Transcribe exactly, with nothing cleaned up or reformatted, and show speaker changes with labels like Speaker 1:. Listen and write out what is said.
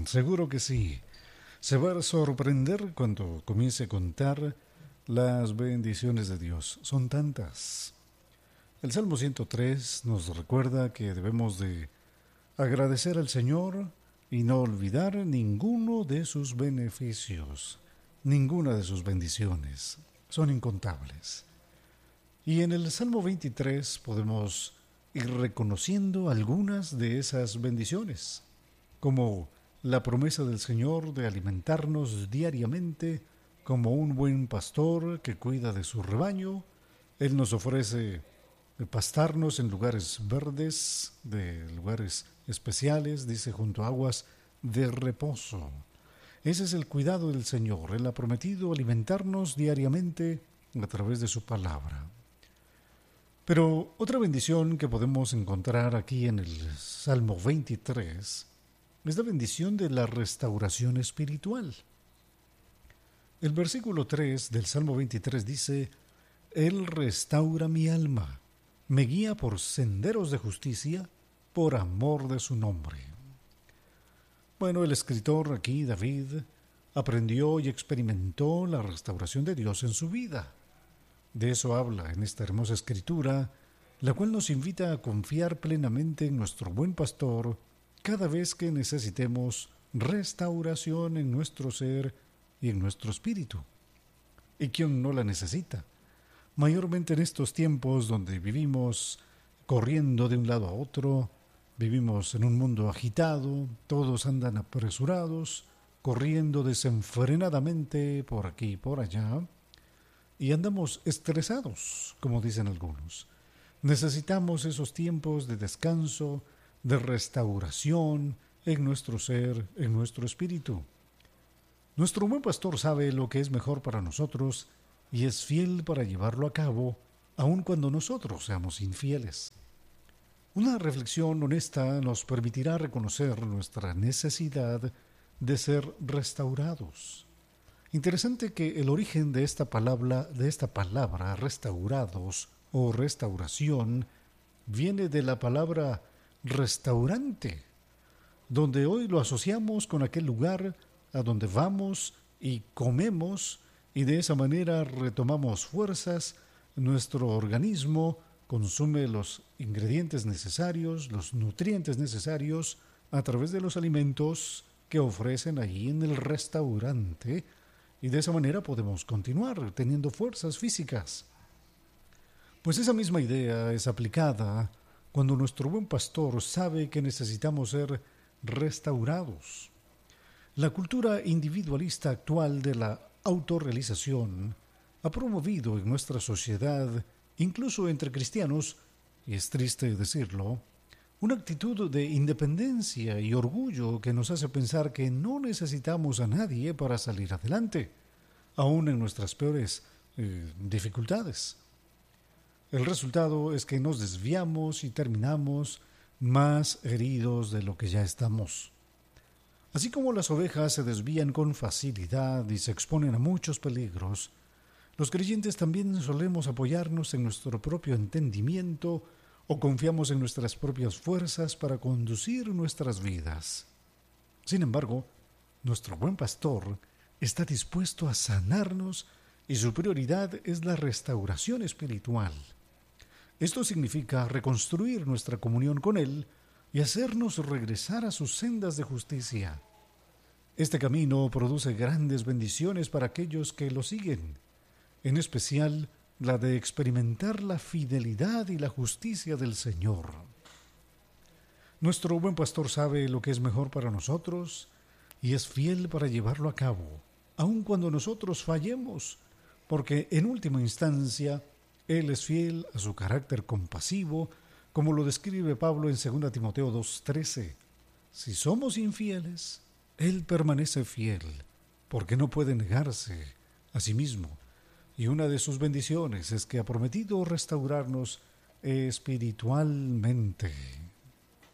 Speaker 1: Seguro que sí. Se va a sorprender cuando comience a contar las bendiciones de Dios. Son tantas. El Salmo ciento tres nos recuerda que debemos de agradecer al Señor y no olvidar ninguno de sus beneficios, ninguna de sus bendiciones. Son incontables. Y en el Salmo veintitrés podemos ir reconociendo algunas de esas bendiciones, como la promesa del Señor de alimentarnos diariamente como un buen pastor que cuida de su rebaño. Él nos ofrece pastarnos en lugares verdes, de lugares especiales, dice, junto a aguas de reposo. Ese es el cuidado del Señor. Él ha prometido alimentarnos diariamente a través de su palabra. Pero otra bendición que podemos encontrar aquí en el Salmo veintitrés es la bendición de la restauración espiritual. El versículo tres del Salmo veintitrés dice: Él restaura mi alma, me guía por senderos de justicia, por amor de su nombre. Bueno, el escritor aquí, David, aprendió y experimentó la restauración de Dios en su vida. De eso habla en esta hermosa escritura, la cual nos invita a confiar plenamente en nuestro buen pastor cada vez que necesitemos restauración en nuestro ser y en nuestro espíritu. ¿Y quién no la necesita? Mayormente en estos tiempos donde vivimos corriendo de un lado a otro, vivimos en un mundo agitado, todos andan apresurados, corriendo desenfrenadamente por aquí y por allá, y andamos estresados, como dicen algunos. Necesitamos esos tiempos de descanso, de restauración en nuestro ser, en nuestro espíritu. Nuestro buen pastor sabe lo que es mejor para nosotros y es fiel para llevarlo a cabo, aun cuando nosotros seamos infieles. Una reflexión honesta nos permitirá reconocer nuestra necesidad de ser restaurados. Interesante que el origen de esta palabra, de esta palabra restaurados o restauración, viene de la palabra restaurante, donde hoy lo asociamos con aquel lugar a donde vamos y comemos, y de esa manera retomamos fuerzas, nuestro organismo consume los ingredientes necesarios, los nutrientes necesarios a través de los alimentos que ofrecen allí en el restaurante, y de esa manera podemos continuar teniendo fuerzas físicas. Pues esa misma idea es aplicada cuando nuestro buen pastor sabe que necesitamos ser restaurados. La cultura individualista actual de la autorrealización ha promovido en nuestra sociedad, incluso entre cristianos, y es triste decirlo, una actitud de independencia y orgullo que nos hace pensar que no necesitamos a nadie para salir adelante, aun en nuestras peores eh, dificultades. El resultado es que nos desviamos y terminamos más heridos de lo que ya estamos. Así como las ovejas se desvían con facilidad y se exponen a muchos peligros, los creyentes también solemos apoyarnos en nuestro propio entendimiento o confiamos en nuestras propias fuerzas para conducir nuestras vidas. Sin embargo, nuestro buen pastor está dispuesto a sanarnos y su prioridad es la restauración espiritual. Esto significa reconstruir nuestra comunión con Él y hacernos regresar a sus sendas de justicia. Este camino produce grandes bendiciones para aquellos que lo siguen, en especial la de experimentar la fidelidad y la justicia del Señor. Nuestro buen pastor sabe lo que es mejor para nosotros y es fiel para llevarlo a cabo, aun cuando nosotros fallemos, porque en última instancia Él es fiel a su carácter compasivo, como lo describe Pablo en segunda Timoteo dos trece. Si somos infieles, Él permanece fiel, porque no puede negarse a sí mismo. Y una de sus bendiciones es que ha prometido restaurarnos espiritualmente.